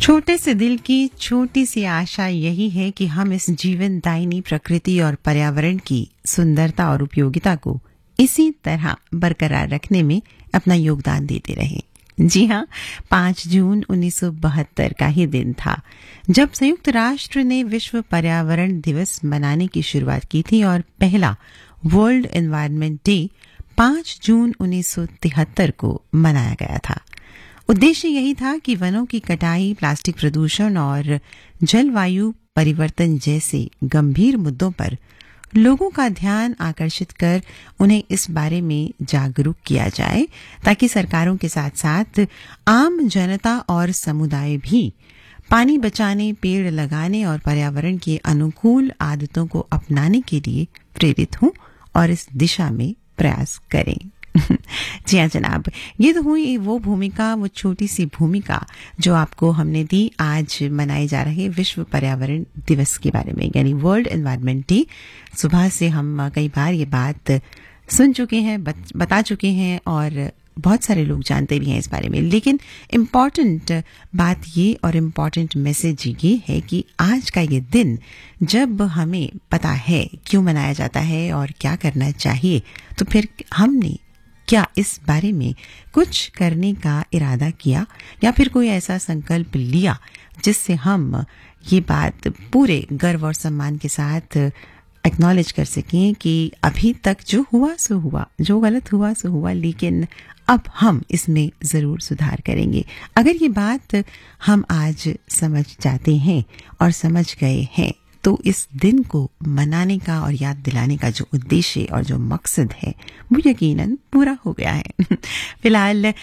छोटे से दिल की छोटी सी आशा यही है कि हम इस जीवन दायिनी प्रकृति और पर्यावरण की सुंदरता और उपयोगिता को इसी तरह बरकरार रखने में अपना योगदान देते रहें। जी हां, 5 जून 1972 का ही दिन था जब संयुक्त राष्ट्र ने विश्व पर्यावरण दिवस मनाने की शुरुआत की थी और पहला वर्ल्ड एनवायरनमेंट डे 5 जून 1973 को मनाया गया था। उद्देश्य यही था कि वनों की कटाई, प्लास्टिक प्रदूषण और जलवायु परिवर्तन जैसे गंभीर मुद्दों पर लोगों का ध्यान आकर्षित कर उन्हें इस बारे में जागरूक किया जाए ताकि सरकारों के साथ साथ आम जनता और समुदाय भी पानी बचाने, पेड़ लगाने और पर्यावरण के अनुकूल आदतों को अपनाने के लिए प्रेरित हों और इस दिशा में प्रयास करें। जी हाँ जनाब, ये तो हुई वो भूमिका, वो छोटी सी भूमिका जो आपको हमने दी आज मनाए जा रहे विश्व पर्यावरण दिवस के बारे में, यानी वर्ल्ड एनवायरनमेंट डे। सुबह से हम कई बार ये बात सुन चुके हैं, बता चुके हैं और बहुत सारे लोग जानते भी हैं इस बारे में, लेकिन इम्पॉर्टेंट बात ये और इम्पॉर्टेंट मैसेज ये है कि आज का ये दिन जब हमें पता है क्यों मनाया जाता है और क्या करना चाहिए, तो फिर हमने क्या इस बारे में कुछ करने का इरादा किया या फिर कोई ऐसा संकल्प लिया जिससे हम ये बात पूरे गर्व और सम्मान के साथ एक्नॉलेज कर सकें कि अभी तक जो हुआ सो हुआ, जो गलत हुआ सो हुआ, लेकिन अब हम इसमें जरूर सुधार करेंगे। अगर ये बात हम आज समझ जाते हैं और समझ गए हैं तो इस दिन को मनाने का और याद दिलाने का जो उद्देश्य और जो मकसद है वो यकीनन पूरा हो गया है। फिलहाल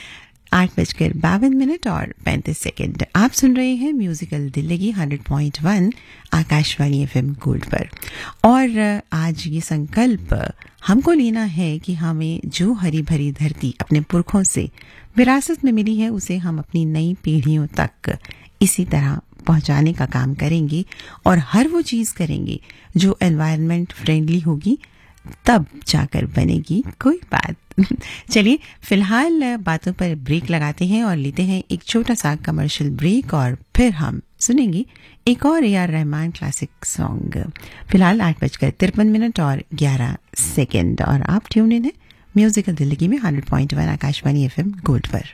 8:52 और 35 सेकंड आप सुन रहे हैं musical Delhi 100.1 Akashvani FM gold पर। और आज ये संकल्प हमको लेना है कि हमें जो हरी भरी धरती अपने पुरखों से विरासत में मिली है उसे हम अपनी नई पीढ़ियों तक इसी तरह पहुंचाने का काम करेंगे और हर वो चीज करेंगे जो एनवायरनमेंट फ्रेंडली होगी, तब जाकर बनेगी कोई बात। चलिए फिलहाल बातों पर ब्रेक लगाते हैं और लेते हैं एक छोटा सा कमर्शियल ब्रेक और फिर हम सुनेंगे एक और AR रहमान क्लासिक सॉन्ग। फिलहाल 8:53 और 11 सेकेंड और आप ट्यून इन है म्यूजिकल दिल्ली में 100.1 आकाशवाणी FM गोल्ड पर।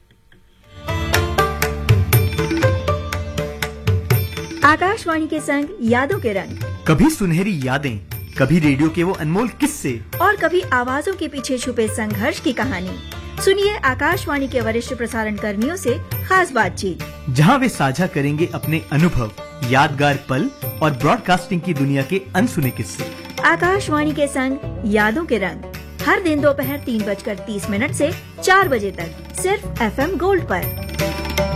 आकाशवाणी के संग यादों के रंग, कभी सुनहरी यादें, कभी रेडियो के वो अनमोल किस्से और कभी आवाजों के पीछे छुपे संघर्ष की कहानी। सुनिए आकाशवाणी के वरिष्ठ प्रसारण कर्मियों से खास बातचीत, जहां वे साझा करेंगे अपने अनुभव, यादगार पल और ब्रॉडकास्टिंग की दुनिया के अनसुने किस्से। आकाशवाणी के संग यादों के रंग, हर दिन दोपहर 3:30 से 4 बजे तक सिर्फ FM गोल्ड पर।